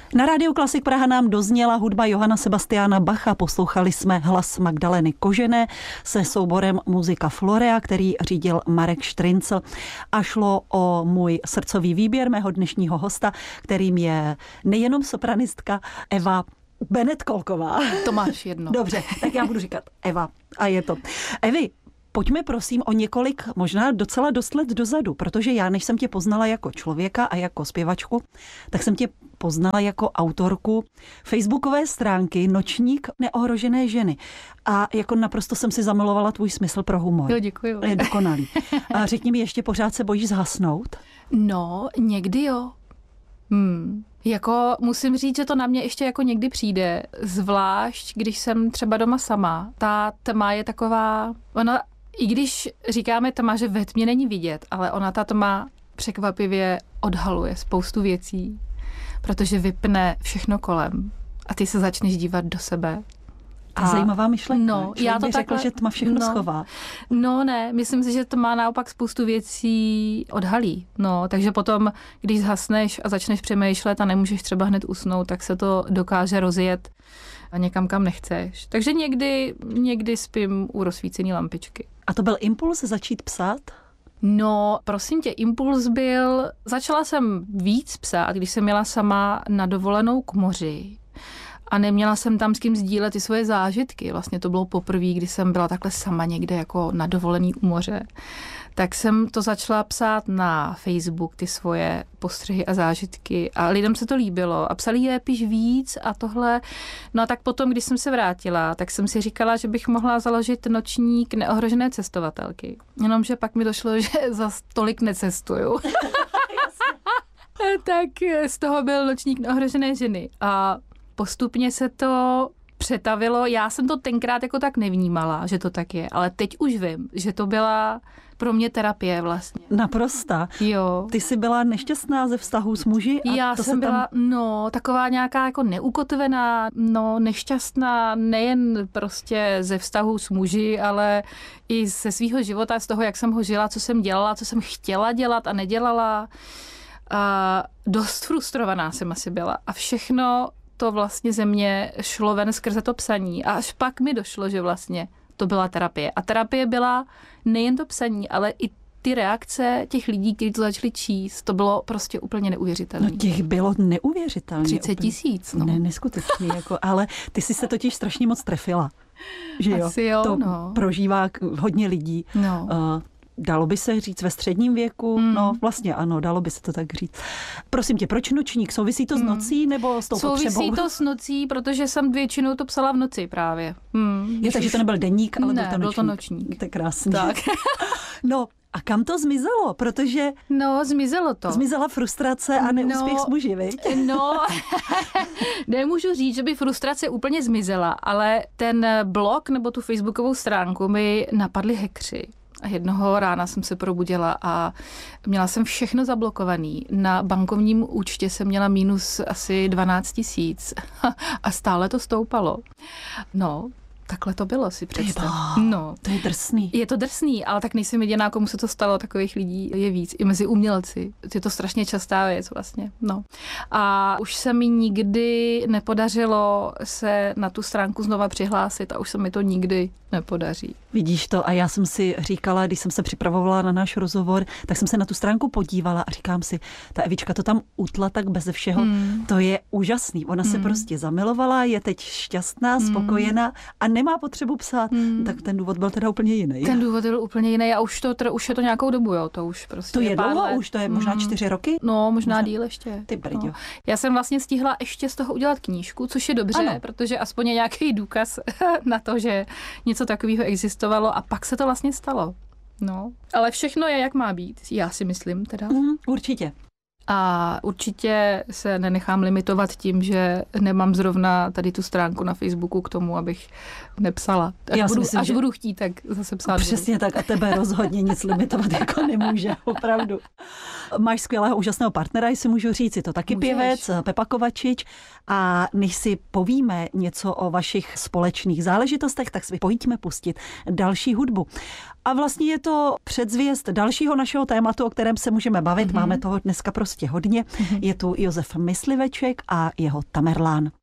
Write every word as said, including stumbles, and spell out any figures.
Na Rádiu Klasik Praha nám dozněla hudba Johana Sebastiana Bacha. Poslouchali jsme hlas Magdaleny Kožené se souborem Muzika Florea, který řídil Marek Štryncl. A šlo o můj srdcový výběr mého dnešního hosta, kterým je nejenom sopranistka Eva Bennett-Kolková. To máš jedno. Dobře, tak já budu říkat Eva. A je to. Evi, pojďme prosím o několik, možná docela dost let dozadu, protože já, než jsem tě poznala jako člověka a jako zpěvačku, tak jsem tě poznala jako autorku facebookové stránky Nočník neohrožené ženy. A jako naprosto jsem si zamilovala tvůj smysl pro humor. Jo, děkuju. Je dokonalý. A řekni mi, ještě pořád se bojíš zhasnout? No, někdy jo. Hmm. Jako musím říct, že to na mě ještě jako někdy přijde, zvlášť když jsem třeba doma sama. Ta tma je taková, ona, i když říkáme tma, že ve tmě není vidět, ale ona ta tma překvapivě odhaluje spoustu věcí, protože vypne všechno kolem a ty se začneš dívat do sebe. To je zajímavá myšlenka. No, já to bych takhle, řekla, že tma všechno no, schová. No ne, myslím si, že tma naopak spoustu věcí odhalí. No, takže potom, když zhasneš a začneš přemýšlet a nemůžeš třeba hned usnout, tak se to dokáže rozjet a někam, kam nechceš. Takže někdy, někdy spím u rozsvícený lampičky. A to byl impuls začít psát? No, prosím tě, impuls byl, začala jsem víc psát, když jsem jela sama na dovolenou k moři. A neměla jsem tam s kým sdílet ty svoje zážitky. Vlastně to bylo poprvé, kdy jsem byla takhle sama někde jako na dovolený u moře. Tak jsem to začala psát na Facebook, ty svoje postřehy a zážitky. A lidem se to líbilo. A psali, je, píš víc a tohle. No a tak potom, když jsem se vrátila, tak jsem si říkala, že bych mohla založit Nočník neohrožené cestovatelky. Jenomže pak mi došlo, že zas tolik necestuju. Tak z toho byl Nočník neohrožené ženy. A postupně se to přetavilo. Já jsem to tenkrát jako tak nevnímala, že to tak je, ale teď už vím, že to byla pro mě terapie vlastně. Naprosta. Jo. Ty jsi byla nešťastná ze vztahu s muži? A Já to jsem tam... byla, no, taková nějaká jako neukotvená, no, nešťastná, nejen prostě ze vztahu s muži, ale i ze svýho života, z toho, jak jsem ho žila, co jsem dělala, co jsem chtěla dělat a nedělala. A dost frustrovaná jsem asi byla. A všechno to vlastně ze mě šlo ven skrze to psaní. A až pak mi došlo, že vlastně to byla terapie. A terapie byla nejen to psaní, ale i ty reakce těch lidí, kteří to začali číst. To bylo prostě úplně neuvěřitelné. No těch bylo neuvěřitelně. třicet tisíc, no. Ne, neskutečně, jako, ale ty jsi se totiž strašně moc trefila. Že jo? Asi jo, to no. prožívá hodně lidí. No. Uh, Dalo by se říct ve středním věku? Mm. No vlastně ano, dalo by se to tak říct. Prosím tě, proč Nočník? Souvisí to s nocí nebo s tou Souvisí potřebou? Souvisí to s nocí, protože jsem většinou to psala v noci právě. Mm. Je, takže už... to nebyl deník, ale ne, byl to Nočník. byl to Nočník. To je krásný. Tak. No a kam to zmizelo? Protože no, zmizelo to. Zmizela frustrace a neúspěch no, s muži, viď? No, nemůžu říct, že by frustrace úplně zmizela, ale ten blog nebo tu facebookovou stránku mi napadli hackři. A jednoho rána jsem se probudila a měla jsem všechno zablokovaný. Na bankovním účtě jsem měla mínus asi dvanáct tisíc a stále to stoupalo. No, takhle to bylo, si představ. No. To je drsný. Je to drsný, ale tak nejsem jediná, komu se to stalo, takových lidí je víc. I mezi umělci. Je to strašně častá věc vlastně. No. A už se mi nikdy nepodařilo se na tu stránku znova přihlásit a už se mi to nikdy nepodaří. Vidíš to a já jsem si říkala, když jsem se připravovala na náš rozhovor, tak jsem se na tu stránku podívala a říkám si, ta Evička to tam utla tak beze všeho, hmm. to je úžasný. Ona hmm. se prostě zamilovala, je teď šťastná, hmm. spokojená a nemá potřebu psát. Hmm. Tak ten důvod byl teda úplně jiný. Ten důvod byl úplně jiný a už to už je to nějakou dobu, jo, to už prostě. To je, je dlouho, let. Už to je možná čtyři roky? No, možná, možná díl ještě. Ty brďo. No. Já jsem vlastně stihla ještě z toho udělat knížku, což je dobře, ano. protože aspoň je nějaký důkaz na to, že něco takového existovalo a pak se to vlastně stalo. No, ale všechno je, jak má být, já si myslím teda. Mm, určitě. A určitě se nenechám limitovat tím, že nemám zrovna tady tu stránku na Facebooku k tomu, abych nepsala. Až, Já budu, myslím, až že... budu chtít, tak zase psát. Přesně budu. tak a tebe rozhodně nic limitovat jako nemůže, opravdu. Máš skvělého, úžasného partnera, jestli můžu říct, je to taky Můžeš. pěvec, Pepa Kovačič. A než si povíme něco o vašich společných záležitostech, tak si pojďme pustit další hudbu. A vlastně je to předzvěst dalšího našeho tématu, o kterém se můžeme bavit. Mm-hmm. Máme toho dneska prostě hodně. Mm-hmm. Je tu Josef Mysliveček a jeho Tamerlán.